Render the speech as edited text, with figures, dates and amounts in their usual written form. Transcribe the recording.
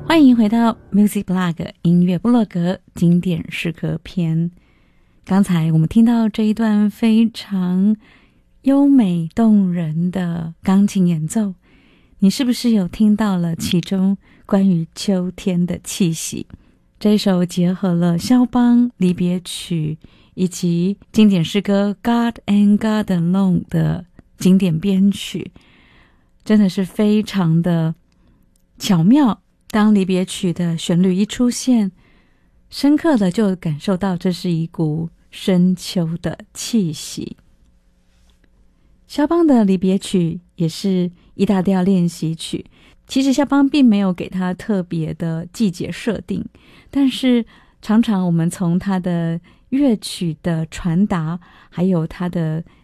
欢迎回到 Music Blog 音乐部落格经典诗歌篇。刚才我们听到这一段非常优美动人的钢琴演奏，你是不是有听到了其中关于秋天的气息？这一首结合了肖邦离别曲以及经典诗歌 God and God Alone 的经典编曲，真的是非常的巧妙。当离别曲的旋律一出现，深刻的就感受到这是一股深秋的气息。肖邦的离别曲也是E大调练习曲，其实肖邦并没有给他特别的季节设定，但是常常我们从他的乐曲的传达，还有他的